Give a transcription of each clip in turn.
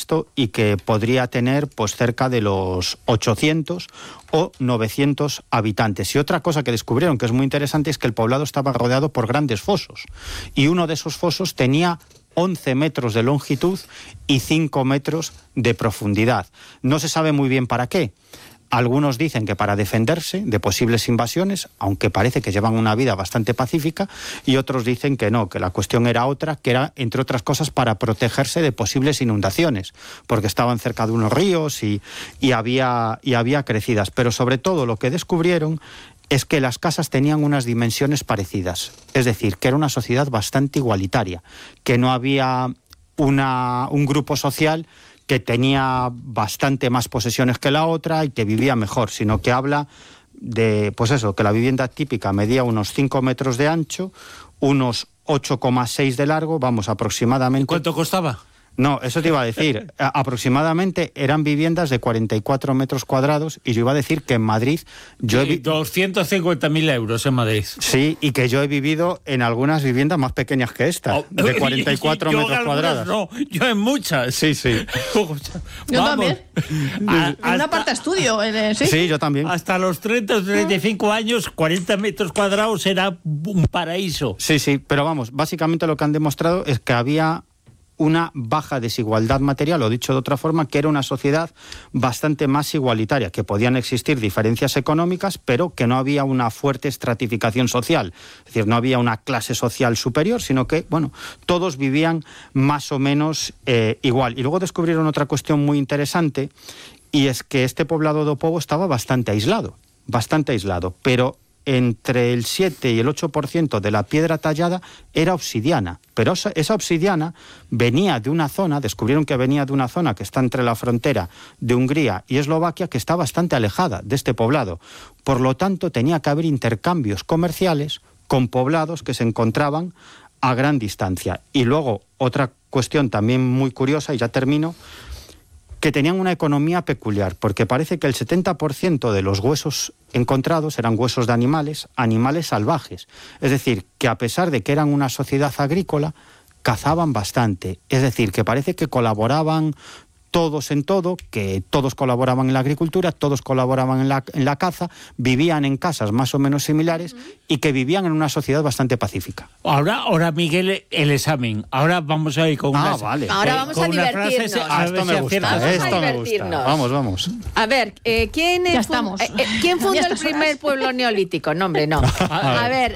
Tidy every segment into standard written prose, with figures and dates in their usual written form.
previsto y que podría tener pues cerca de los 800 o 900 habitantes. Y otra cosa que descubrieron que es muy interesante es que el poblado estaba rodeado por grandes fosos y uno de esos fosos tenía 11 metros de longitud y 5 metros de profundidad. No se sabe muy bien para qué. Algunos dicen que para defenderse de posibles invasiones, aunque parece que llevan una vida bastante pacífica, y otros dicen que no, que la cuestión era otra, que era, entre otras cosas, para protegerse de posibles inundaciones, porque estaban cerca de unos ríos y había crecidas. Pero sobre todo lo que descubrieron es que las casas tenían unas dimensiones parecidas, es decir, que era una sociedad bastante igualitaria, que no había un grupo social que tenía bastante más posesiones que la otra y que vivía mejor, sino que habla de, pues eso, que la vivienda típica medía unos 5 metros de ancho, unos 8,6 de largo, vamos, aproximadamente. ¿Cuánto costaba? No, eso te iba a decir. Aproximadamente eran viviendas de 44 metros cuadrados y yo iba a decir que en Madrid... 250.000 euros en Madrid. Sí, y que yo he vivido en algunas viviendas más pequeñas que esta, de 44 metros cuadrados. No, yo en muchas. Sí, sí. Yo también. En un apartaestudio. ¿Sí? Sí, yo también. Hasta los 30 o 35 años, 40 metros cuadrados era un paraíso. Sí, sí, pero vamos, básicamente lo que han demostrado es que había una baja desigualdad material, o dicho de otra forma, que era una sociedad bastante más igualitaria, que podían existir diferencias económicas, pero que no había una fuerte estratificación social. Es decir, no había una clase social superior, sino que, bueno, todos vivían más o menos igual. Y luego descubrieron otra cuestión muy interesante, y es que este poblado de Opovo estaba bastante aislado, pero entre el 7 y el 8% de la piedra tallada era obsidiana, pero esa obsidiana venía de una zona, descubrieron que venía de una zona que está entre la frontera de Hungría y Eslovaquia, que está bastante alejada de este poblado. Por lo tanto, tenía que haber intercambios comerciales con poblados que se encontraban a gran distancia. Y luego, otra cuestión también muy curiosa, y ya termino, que tenían una economía peculiar, porque parece que el 70% de los huesos encontrados eran huesos de animales salvajes. Es decir, que a pesar de que eran una sociedad agrícola, cazaban bastante. Es decir, que parece que colaboraban todos en todo, que todos colaboraban en la agricultura, todos colaboraban en la caza, vivían en casas más o menos similares y que vivían en una sociedad bastante pacífica. Ahora Miguel, el examen. Ahora vamos a ir con una... Vale. Ahora vamos a divertirnos. Esto me gusta. Vamos. A ver, ¿quién fundó el primer pueblo neolítico? No, hombre, no. A ver,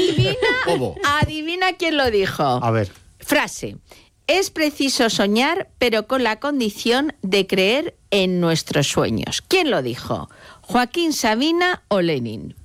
adivina quién lo dijo. A ver. Frase. Es preciso soñar, pero con la condición de creer en nuestros sueños. ¿Quién lo dijo? ¿Joaquín Sabina o Lenin?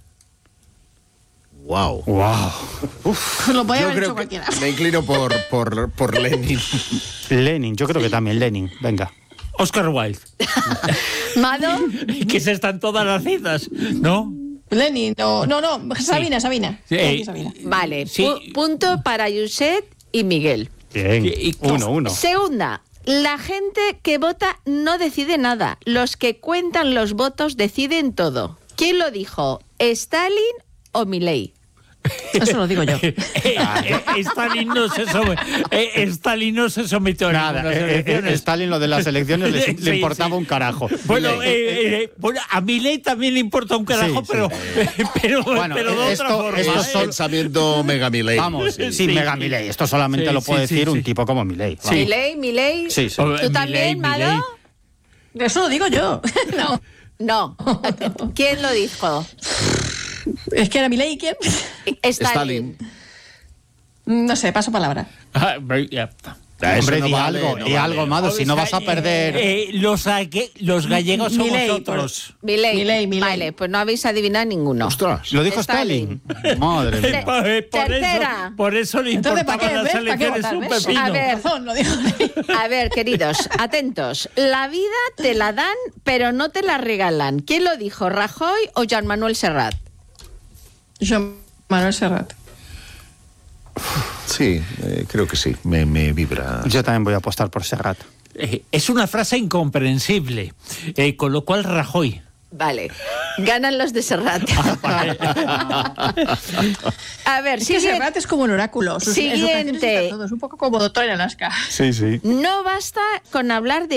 Wow. Lo podía haber hecho cualquiera. Me inclino por Lenin. Lenin, yo creo que también Lenin. Venga. Oscar Wilde. ¿Mado? Que se están todas las citas, ¿no? Lenin, no, Sabina. Sí. Sabina. Vale, Sí. Punto para Yuset y Miguel. Bien, 1-1. Segunda, la gente que vota no decide nada. Los que cuentan los votos deciden todo. ¿Quién lo dijo? ¿Stalin o Milei? Eso lo digo yo. Stalin no se sometió a Nada, ninguna elecciones. Stalin lo de las elecciones le importaba un carajo. Bueno, a Milei también le importa un carajo, Sí. pero Bueno, de otra forma. Esto es pensamiento mega Milei. Vamos, sí, mega Milei. Esto solamente lo puede decir un tipo como Milei. Sí. Milei. Sí. ¿Tú también, Mado? Eso lo digo yo. No. ¿Quién lo dijo? Es que era Milei, ¿quién? Stalin. No sé, paso palabra. Hombre, di algo, Mado, si no vas a perder... Los gallegos somos Milei, otros. Milei. Milei. Vale, pues no habéis adivinado ninguno. Ostras. ¿Lo dijo Stalin? Madre mía. Tercera. Por eso le Entonces, ¿para importaban qué? las ¿Ves? ¿Para qué elecciones votar? un ¿Ves? pepino. A ver. Razón, lo digo. A ver, queridos, atentos. La vida te la dan, pero no te la regalan. ¿Quién lo dijo, Rajoy o Joan Manuel Serrat? Joan Manuel Serrat. Sí, creo que sí. Me vibra. Yo también voy a apostar por Serrat. Es una frase incomprensible, con lo cual Rajoy. Vale, ganan los de Serrat. A ver, Es que siguiente. Serrat es como un oráculo. Siguiente. Es un poco como Doctor en Alaska. Sí. No basta con hablar de